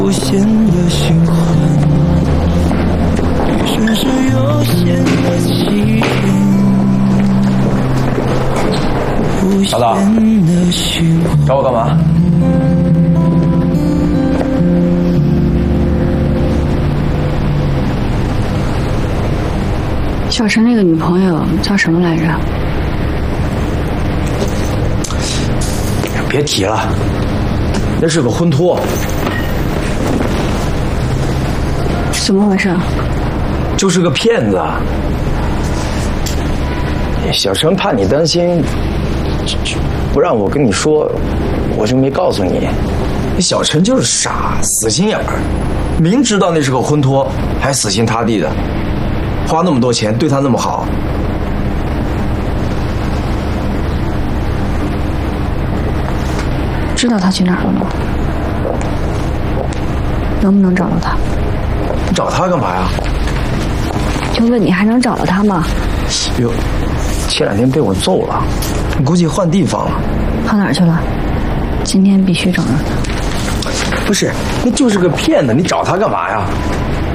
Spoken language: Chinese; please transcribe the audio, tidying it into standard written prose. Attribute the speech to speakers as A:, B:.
A: 无限的循环，与生是有限的起点。
B: 老大，找我干嘛？
C: 小陈那个女朋友叫什么来着？
B: 别提了，那是个婚托。
C: 怎么回事？
B: 就是个骗子。小陈怕你担心，不让我跟你说，我就没告诉你。小陈就是傻，死心眼儿，明知道那是个婚托，还死心塌地的，花那么多钱对他那么好。
C: 知道他去哪儿了吗？能不能找到他？
B: 你找他干嘛呀？
C: 就问你还能找到他吗？
B: 哟，前2天被我揍了，估计换地方了。
C: 跑哪儿去了？今天必须找到他。
B: 不是，那就是个骗子，你找他干嘛呀？